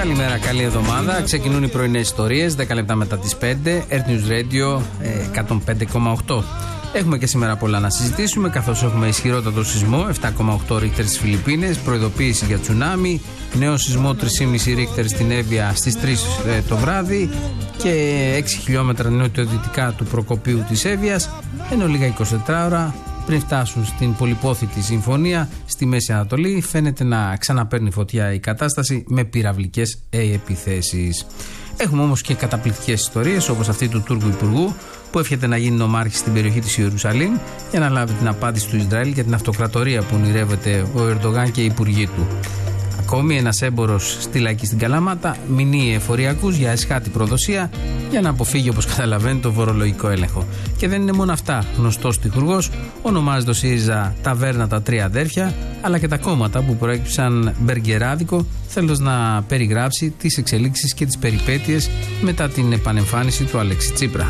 Καλημέρα, καλή εβδομάδα. Ξεκινούν οι πρωινές ιστορίες, 10 λεπτά μετά τις 5. Earth News Radio 105,8. Έχουμε και σήμερα πολλά να συζητήσουμε, καθώς έχουμε ισχυρότατο σεισμό 7,8 ρίχτερ στις Φιλιππίνες, προειδοποίηση για τσουνάμι, νέο σεισμό 3,5 ρίχτερ στην Εύβοια στις 3 το βράδυ και 6 χιλιόμετρα νοτιοδυτικά του προκοπίου της Εύβοιας, ενώ λίγα 24 ώρα πριν φτάσουν στην πολυπόθητη συμφωνία στη Μέση Ανατολή, φαίνεται να ξαναπαίρνει φωτιά η κατάσταση με πυραυλικές επιθέσεις. Έχουμε όμως και καταπληκτικές ιστορίες, όπως αυτή του Τούρκου Υπουργού που εύχεται να γίνει νομάρχης στην περιοχή της Ιερουσαλήμ για να λάβει την απάντηση του Ισραήλ για την αυτοκρατορία που ονειρεύεται ο Ερντογάν και οι υπουργοί του. Ακόμη ένας έμπορος στη Λαϊκή στην Καλαμάτα μηνύει εφοριακούς για εσχάτη προδοσία για να αποφύγει, όπως καταλαβαίνει, το φορολογικό έλεγχο. Και δεν είναι μόνο αυτά. Γνωστός τυχουργός ονομάζει το ΣΥΡΙΖΑ ταβέρνα τα τρία αδέρφια, αλλά και τα κόμματα που προέκυψαν μπεργκεράδικο, θέλοντας να περιγράψει τις εξελίξεις και τις περιπέτειες μετά την επανεμφάνιση του Αλέξη Τσίπρα.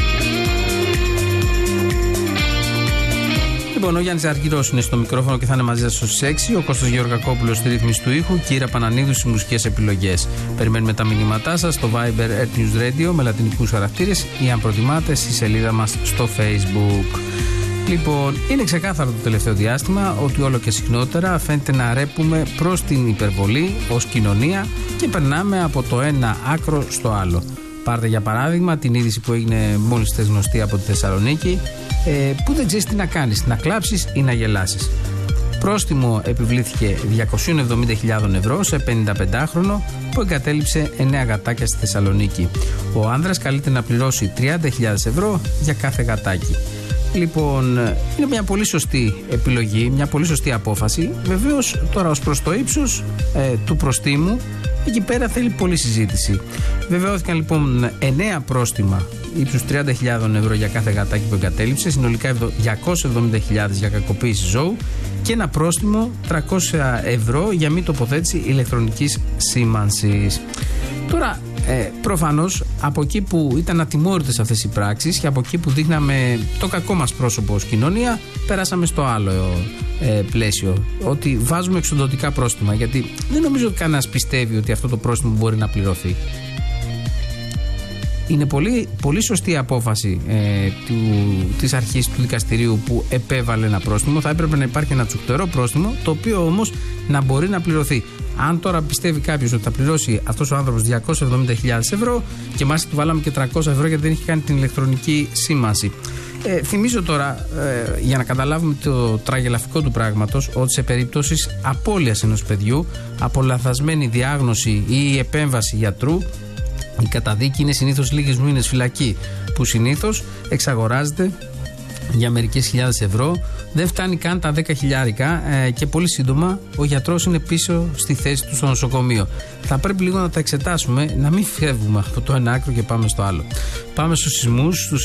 Λοιπόν, ο Γιάννης Αργυρός είναι στο μικρόφωνο και θα είναι μαζί σας στους 6. Ο Κώστας Γεωργακόπουλος στη ρύθμιση του ήχου και η Ήρα Πανανίδου στις μουσικές επιλογές. Περιμένουμε τα μηνύματά σας στο Viber Earth News Radio με λατινικούς χαρακτήρες ή, αν προτιμάτε, στη σελίδα μας στο Facebook. Λοιπόν, είναι ξεκάθαρο το τελευταίο διάστημα ότι όλο και συχνότερα φαίνεται να ρέπουμε προς την υπερβολή ως κοινωνία και περνάμε από το ένα άκρο στο άλλο. Πάρτε για παράδειγμα την είδηση που έγινε μόλις χθες γνωστή από τη Θεσσαλονίκη, που δεν ξέρεις τι να κάνεις, να κλάψεις ή να γελάσεις. Πρόστιμο επιβλήθηκε 270.000 ευρώ σε 55χρονο που εγκατέλειψε 9 γατάκια στη Θεσσαλονίκη. Ο άνδρας καλείται να πληρώσει 30.000 ευρώ για κάθε γατάκι. Λοιπόν, είναι μια πολύ σωστή επιλογή, μια πολύ σωστή απόφαση. Βεβαίως τώρα ως προς το ύψος του προστίμου, εκεί πέρα θέλει πολλή συζήτηση. Βεβαιώθηκαν λοιπόν 9 πρόστιμα ύψους 30.000 ευρώ για κάθε γατάκι που εγκατέλειψε, συνολικά 270.000 για κακοποίηση ζώου και ένα πρόστιμο 300 ευρώ για μη τοποθέτηση ηλεκτρονικής σήμανσης. Τώρα, προφανώς από εκεί που ήταν ατιμόρυτες αυτές οι πράξεις και από εκεί που δείχναμε το κακό μας πρόσωπο ως κοινωνία, περάσαμε στο άλλο πλαίσιο, ότι βάζουμε εξοντωτικά πρόστιμα, γιατί δεν νομίζω ότι κανένας πιστεύει ότι αυτό το πρόστιμο μπορεί να πληρωθεί. Είναι πολύ, πολύ σωστή απόφαση της αρχής του δικαστηρίου που επέβαλε ένα πρόστιμο. Θα έπρεπε να υπάρχει ένα τσουχτερό πρόστιμο, το οποίο όμως να μπορεί να πληρωθεί. Αν τώρα πιστεύει κάποιος ότι θα πληρώσει αυτός ο άνθρωπος 270.000 ευρώ και μάλιστα του βάλαμε και 300 ευρώ γιατί δεν έχει κάνει την ηλεκτρονική σήμανση. Θυμίζω τώρα, για να καταλάβουμε το τραγελαφικό του πράγματος, ότι σε περιπτώσεις απώλειας ενός παιδιού, από λαθασμένη διάγνωση ή επέμβαση γιατρού, η καταδίκη είναι συνήθως λίγες μήνες φυλακή, που συνήθως εξαγοράζεται για μερικές χιλιάδες ευρώ, δεν φτάνει καν τα 10 χιλιάρικα και πολύ σύντομα ο γιατρός είναι πίσω στη θέση του στο νοσοκομείο. Θα πρέπει λίγο να τα εξετάσουμε, να μην φεύγουμε από το ένα άκρο και πάμε στο άλλο. Πάμε στους σεισμούς,